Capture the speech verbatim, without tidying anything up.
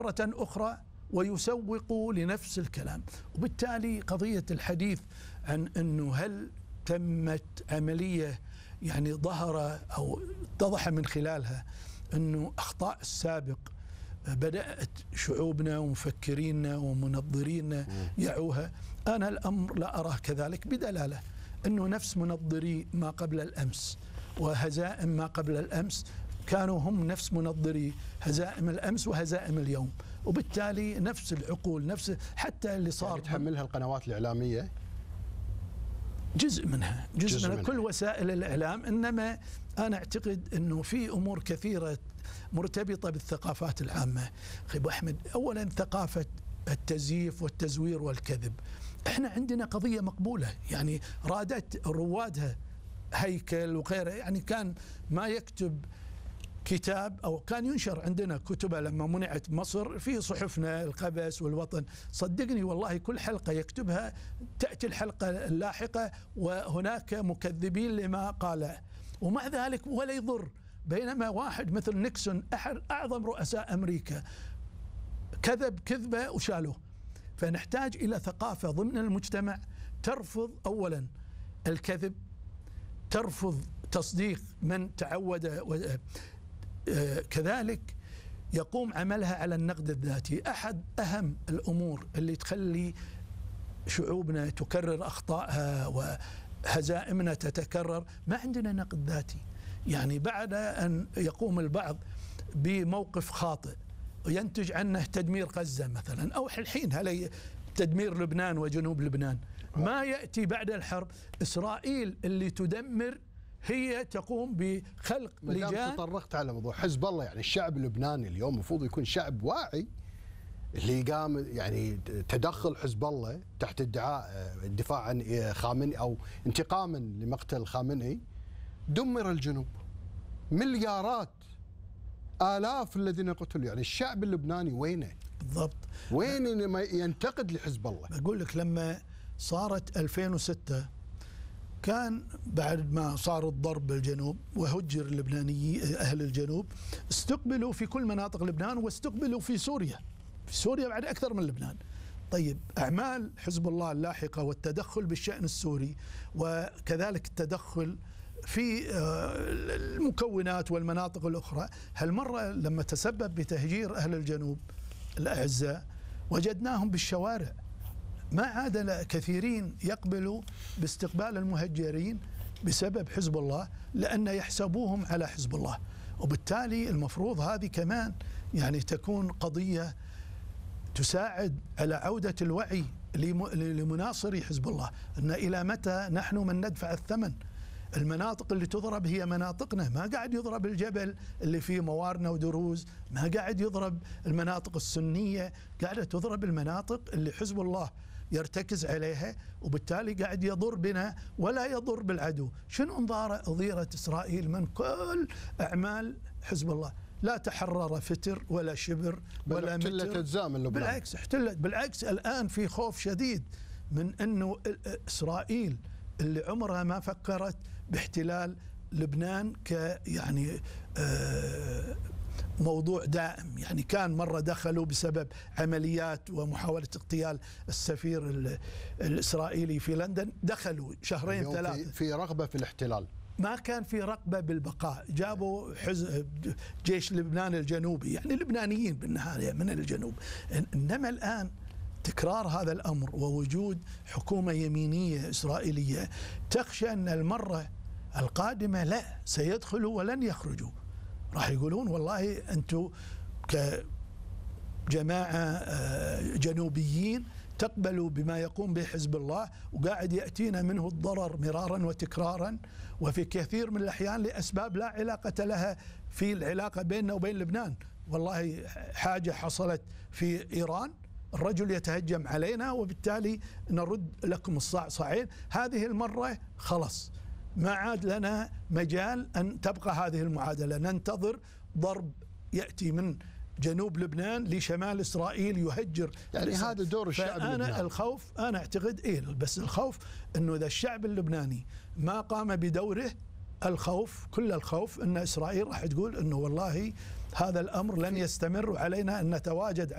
مرة أخرى ويسوقوا لنفس الكلام. وبالتالي قضية الحديث عن أنه هل تمت عملية يعني ظهر أو اتضح من خلالها أنه أخطاء السابق بدأت شعوبنا ومفكرينا ومنظرينا يعوها، أنا الأمر لا أراه كذلك، بدلالة أنه نفس منظري ما قبل الأمس وهزائم ما قبل الأمس كانوا هم نفس منظري هزائم الأمس وهزائم اليوم، وبالتالي نفس العقول نفس حتى اللي صار يعني تحملها القنوات الإعلامية جزء منها جزء, جزء منها, منها كل وسائل الإعلام. إنما أنا أعتقد أنه في أمور كثيرة مرتبطة بالثقافات العامة. أخي أبو أحمد، أولا ثقافة التزييف والتزوير والكذب، إحنا عندنا قضية مقبولة يعني رادت روادها هيكل وغيره، يعني كان ما يكتب كتاب أو كان ينشر عندنا كتبه لما منعت مصر في صحفنا القبس والوطن، صدقني والله كل حلقة يكتبها تأتي الحلقة اللاحقة وهناك مكذبين لما قاله، ومع ذلك ولا يضر. بينما واحد مثل نيكسون أحد أعظم رؤساء أمريكا كذب كذبة وشالوه. فنحتاج إلى ثقافة ضمن المجتمع ترفض أولا الكذب، ترفض تصديق من تعود، كذلك يقوم عملها على النقد الذاتي. أحد أهم الأمور اللي تخلي شعوبنا تكرر أخطائها وهزائمنا تتكرر ما عندنا نقد ذاتي. يعني بعد أن يقوم البعض بموقف خاطئ وينتج عنه تدمير غزة مثلا، أو الحين هل تدمير لبنان وجنوب لبنان، ما يأتي بعد الحرب إسرائيل اللي تدمر هي تقوم بخلق لجان. تطرقت على موضوع حزب الله، يعني الشعب اللبناني اليوم المفروض يكون شعب واعي، اللي قام يعني تدخل حزب الله تحت ادعاء الدفاع عن خامنئي او انتقاما لمقتل خامنئي دمر الجنوب، مليارات آلاف الذين قتلوا، يعني الشعب اللبناني وينه؟ بالضبط، وين لما ينتقد لحزب الله؟ بقول لك لما صارت ألفين وستة كان بعد ما صار الضرب بالجنوب وهجر اللبنانيين أهل الجنوب استقبلوا في كل مناطق لبنان واستقبلوا في سوريا، في سوريا بعد أكثر من لبنان. طيب أعمال حزب الله اللاحقة والتدخل بالشأن السوري وكذلك التدخل في المكونات والمناطق الأخرى، هالمرة لما تسبب بتهجير أهل الجنوب الأعزاء وجدناهم بالشوارع، ما عاد كثيرين يقبلوا باستقبال المهجرين بسبب حزب الله لأن يحسبوهم على حزب الله. وبالتالي المفروض هذه كمان يعني تكون قضية تساعد على عودة الوعي لمناصري حزب الله، أن إلى متى نحن من ندفع الثمن؟ المناطق اللي تضرب هي مناطقنا، ما قاعد يضرب الجبل اللي فيه موارنة ودروز، ما قاعد يضرب المناطق السنية، قاعدة تضرب المناطق اللي حزب الله يرتكز عليها، وبالتالي قاعد يضر بنا ولا يضر بالعدو. شنو انظار أضيرت إسرائيل من كل أعمال حزب الله؟ لا تحرر فتر ولا شبر ولا متر، احتلت أجزاء من لبنان، بالعكس احتلت، بالعكس الآن في خوف شديد من أنه إسرائيل اللي عمرها ما فكرت باحتلال لبنان ك يعني آه موضوع دائم، يعني كان مرة دخلوا بسبب عمليات ومحاولة اغتيال السفير الإسرائيلي في لندن، دخلوا شهرين ثلاثة، في رغبة في الاحتلال، ما كان في رغبة بالبقاء. جابوا حزب جيش لبنان الجنوبي، يعني لبنانيين بالنهاية من الجنوب. إنما الآن تكرار هذا الأمر ووجود حكومة يمينية إسرائيلية تخشى أن المرة القادمة لا سيدخلوا ولن يخرجوا، راح يقولون والله أنتم كجماعة جنوبيين تقبلوا بما يقوم به حزب الله وقاعد يأتينا منه الضرر مرارا وتكرارا، وفي كثير من الأحيان لأسباب لا علاقة لها في العلاقة بيننا وبين لبنان. والله حاجة حصلت في إيران، الرجل يتهجم علينا وبالتالي نرد لكم الصاعصاعين. هذه المرة خلص ما عاد لنا مجال أن تبقى هذه المعادلة، ننتظر ضرب يأتي من جنوب لبنان لشمال إسرائيل يهجر، يعني هذا دور الشعب اللبناني. أنا الخوف أنا أعتقد إيه، بس الخوف أنه إذا الشعب اللبناني ما قام بدوره، الخوف كل الخوف أن إسرائيل راح تقول أنه والله هذا الأمر لن يستمر وعلينا أن نتواجد